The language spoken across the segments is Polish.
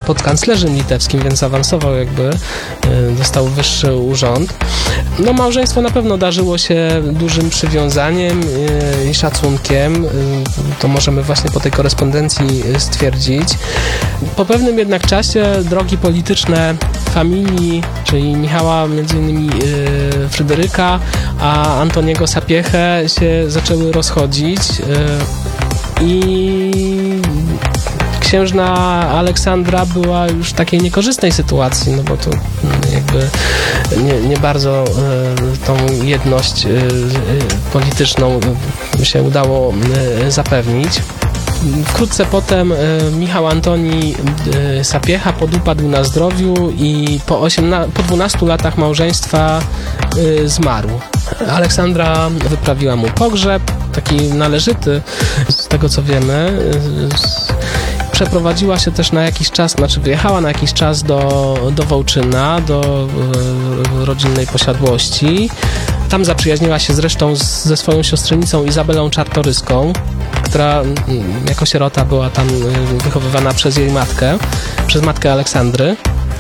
podkanclerzem litewskim, więc awansował dostał wyższy urząd. No małżeństwo na pewno darzyło się dużym przywiązaniem i szacunkiem. To możemy właśnie po tej korespondencji stwierdzić. Po pewnym jednak czasie drogi polityczne familii, czyli Michała m.in. Fryderyka, a Antoniego Sapiehę się zaczęły rozchodzić i księżna Aleksandra była już w takiej niekorzystnej sytuacji, no bo to jakby nie bardzo tą jedność polityczną się udało zapewnić. Wkrótce potem Michał Antoni Sapieha podupadł na zdrowiu i po 12 latach małżeństwa zmarł. Aleksandra wyprawiła mu pogrzeb, taki należyty, z tego co wiemy. Przeprowadziła się też na jakiś czas, wyjechała na jakiś czas do Wołczyna, do rodzinnej posiadłości. Tam zaprzyjaźniła się zresztą ze swoją siostrzenicą Izabelą Czartoryską, która jako sierota była tam wychowywana przez jej matkę, przez matkę Aleksandry.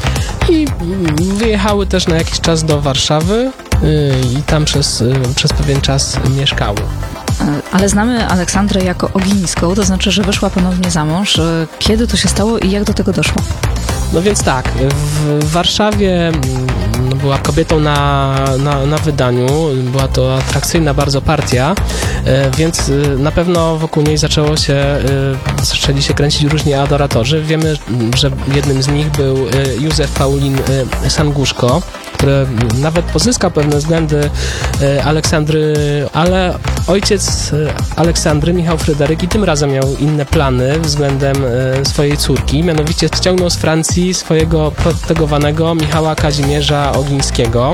I wyjechały też na jakiś czas do Warszawy i tam przez pewien czas mieszkały. Ale znamy Aleksandrę jako Ogińską, to znaczy, że wyszła ponownie za mąż. Kiedy to się stało i jak do tego doszło? No więc tak, w Warszawie była kobietą na wydaniu, była to atrakcyjna bardzo partia, więc na pewno wokół niej zaczęli się kręcić różni adoratorzy. Wiemy, że jednym z nich był Józef Paulin Sanguszko, który nawet pozyskał pewne względy Aleksandry, ale ojciec Aleksandry, Michał Fryderyk, i tym razem miał inne plany względem swojej córki, mianowicie ściągnął z Francji swojego protegowanego Michała Kazimierza Ogińskiego.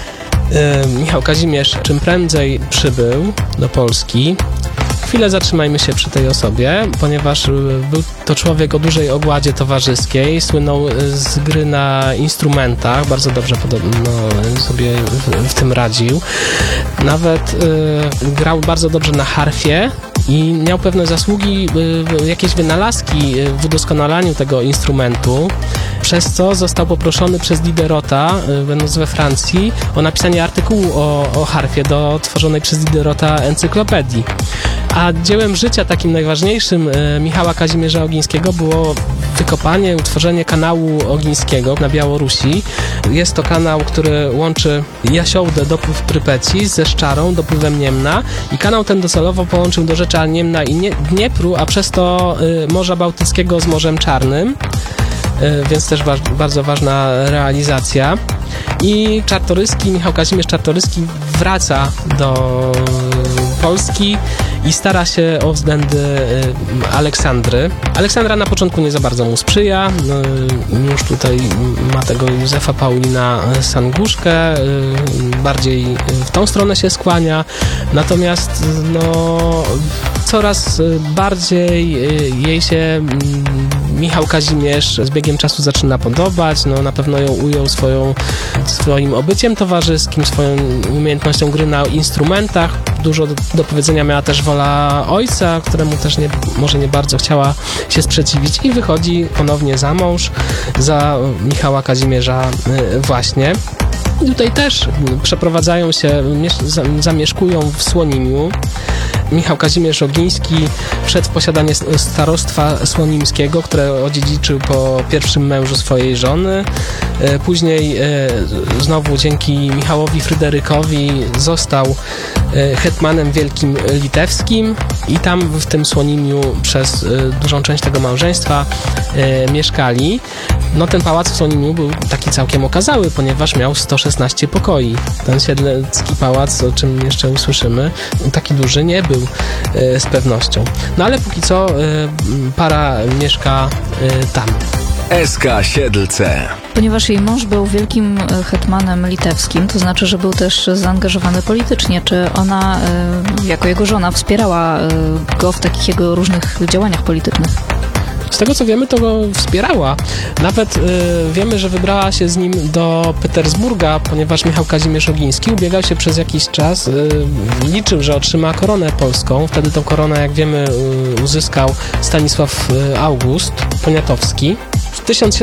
Michał Kazimierz czym prędzej przybył do Polski. Chwilę zatrzymajmy się przy tej osobie, ponieważ był to człowiek o dużej ogładzie towarzyskiej, słynął z gry na instrumentach, bardzo dobrze podobno sobie w tym radził. Nawet grał bardzo dobrze na harfie i miał pewne zasługi, jakieś wynalazki w udoskonalaniu tego instrumentu, przez co został poproszony przez Diderota, będąc we Francji, o napisanie artykułu o harfie do tworzonej przez Diderota encyklopedii. A dziełem życia takim najważniejszym Michała Kazimierza Ogińskiego było wykopanie, utworzenie kanału Ogińskiego na Białorusi. Jest to kanał, który łączy Jasiołdę, dopływ Prypeci, ze Szczarą, dopływem Niemna, i kanał ten docelowo połączył do Rzecza Niemna i Dniepru, a przez to Morza Bałtyckiego z Morzem Czarnym. Więc też bardzo ważna realizacja. I Michał Kazimierz Czartoryski wraca do Polski i stara się o względy Aleksandry. Aleksandra na początku nie za bardzo mu sprzyja. Już tutaj ma tego Józefa Paulina Sanguszkę, bardziej w tą stronę się skłania. Natomiast coraz bardziej jej się Michał Kazimierz z biegiem czasu zaczyna podobać. Na pewno ją ujął swoim obyciem towarzyskim, swoją umiejętnością gry na instrumentach. Dużo do powiedzenia miała też wola ojca, któremu też może nie bardzo chciała się sprzeciwić, i wychodzi ponownie za mąż, za Michała Kazimierza właśnie. I tutaj też przeprowadzają się, zamieszkują w Słonimiu. Michał Kazimierz Ogiński wszedł w posiadanie starostwa słonimskiego, które odziedziczył po pierwszym mężu swojej żony. Później znowu dzięki Michałowi Fryderykowi został hetmanem wielkim litewskim i tam w tym Słonimiu przez dużą część tego małżeństwa mieszkali. Ten pałac w Słonimiu był taki całkiem okazały, ponieważ miał 116 pokoi. Ten siedlecki pałac, o czym jeszcze usłyszymy, taki duży nie był z pewnością. Ale póki co para mieszka tam. SK Siedlce. Ponieważ jej mąż był wielkim hetmanem litewskim, to znaczy, że był też zaangażowany politycznie. Czy ona, jako jego żona, wspierała go w takich jego różnych działaniach politycznych? Z tego co wiemy, to go wspierała. Nawet wiemy, że wybrała się z nim do Petersburga, ponieważ Michał Kazimierz Ogiński ubiegał się przez jakiś czas, liczył, że otrzyma koronę polską. Wtedy tą koronę, jak wiemy, uzyskał Stanisław August Poniatowski. W